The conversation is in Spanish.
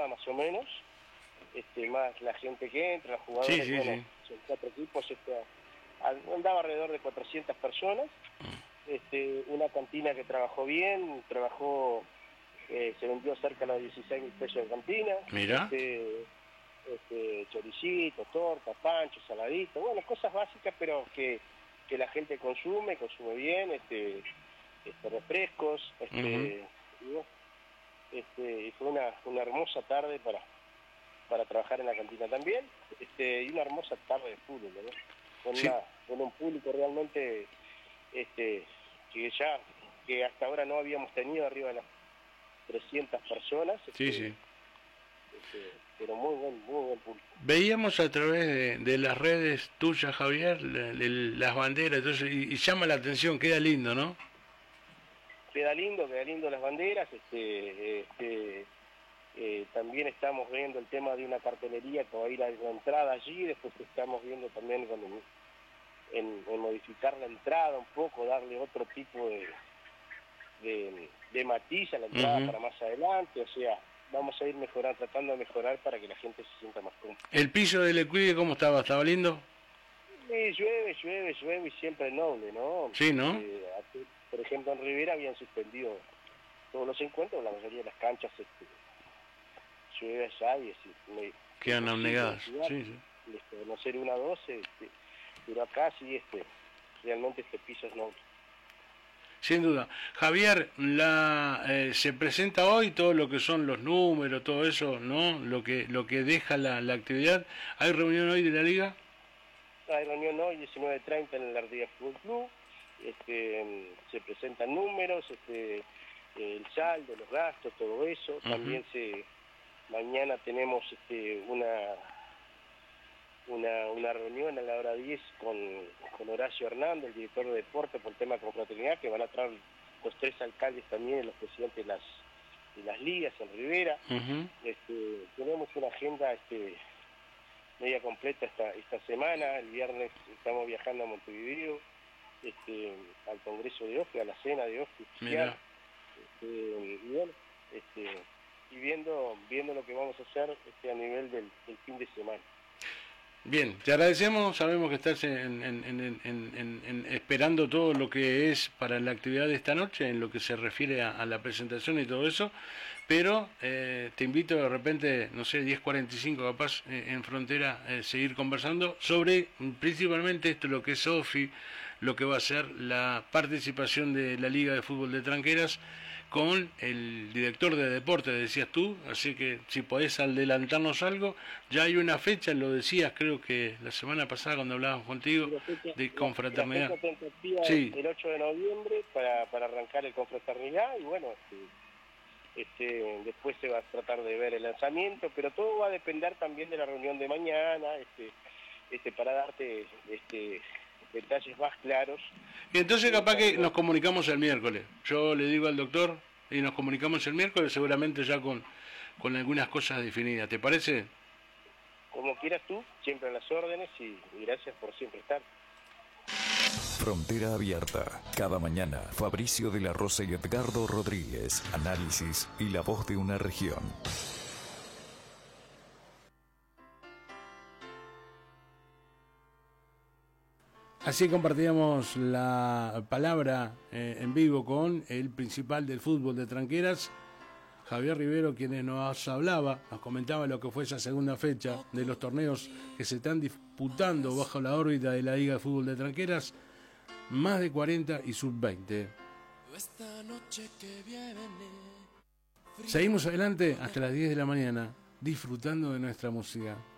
temporada más o menos, más la gente que entra, los jugadores, son 4 equipos, andaba alrededor de 400 personas, una cantina que trabajó bien, se vendió cerca de los 16 mil pesos de cantina. Mira. Choricitos, tortas, panchos, saladitos, bueno, cosas básicas, pero que la gente consume bien, refrescos, y fue una hermosa tarde para trabajar en la cantina también, y una hermosa tarde de fútbol, ¿no? Con un público realmente que hasta ahora no habíamos tenido arriba de las 300 personas. Pero muy buen público. Veíamos a través de las redes tuyas, Javier, las banderas, entonces, y llama la atención, queda lindo, ¿no? Queda lindo las banderas, también estamos viendo el tema de una cartelería que va a ir a la entrada allí, después estamos viendo también en modificar la entrada un poco, darle otro tipo de matiz a la entrada para más adelante, o sea, vamos a ir tratando de mejorar para que la gente se sienta más cómoda. ¿El piso del Ecuide cómo estaba? ¿Estaba lindo? Llueve y siempre noble, ¿no? Sí, ¿no? Por ejemplo, en Rivera habían suspendido todos los encuentros, la mayoría de las canchas llueve allá y quedan anegadas. No ser 1-12, pero acá sí realmente este piso es noble. Sin duda. Javier, se presenta hoy todo lo que son los números, todo eso, ¿no? Lo que deja la actividad. ¿Hay reunión hoy de la Liga? Hay reunión hoy, 19:30 en el Ardilla Fútbol Club. Se presentan números, el saldo, los gastos, todo eso. También mañana tenemos una reunión a la hora 10 con Horacio Hernández, el director de deporte, por el tema de confraternidad, que van a traer los 3 alcaldes también, los presidentes de las ligas en Rivera. Tenemos una agenda media completa esta semana. El viernes estamos viajando a Montevideo, al Congreso de OFI, a la cena de OFI. Y bueno, y viendo lo que vamos a hacer a nivel del fin de semana. Bien, te agradecemos, sabemos que estás esperando todo lo que es para la actividad de esta noche, en lo que se refiere a la presentación y todo eso, pero te invito de repente, no sé, 10:45 capaz, en Frontera, seguir conversando sobre principalmente esto, lo que es OFI, lo que va a ser la participación de la Liga de Fútbol de Tranqueras, con el director de deporte, decías tú, así que si podés adelantarnos algo, ya hay una fecha, lo decías creo que la semana pasada cuando hablábamos contigo, de confraternidad. La fecha tentativa es el 8 de noviembre para arrancar el confraternidad, y bueno, después se va a tratar de ver el lanzamiento, pero todo va a depender también de la reunión de mañana, para darte detalles más claros. Y entonces capaz que nos comunicamos el miércoles. Yo le digo al doctor y nos comunicamos el miércoles, seguramente ya con algunas cosas definidas. ¿Te parece? Como quieras tú, siempre a las órdenes, y gracias por siempre estar. Frontera Abierta. Cada mañana, Fabricio de la Rosa y Edgardo Rodríguez. Análisis y la voz de una región. Así compartíamos la palabra en vivo con el principal del fútbol de Tranqueras, Javier Rivero, quien nos hablaba, nos comentaba lo que fue esa segunda fecha de los torneos que se están disputando bajo la órbita de la Liga de Fútbol de Tranqueras, más de 40 y sub-20. Seguimos adelante hasta las 10 de la mañana, disfrutando de nuestra música.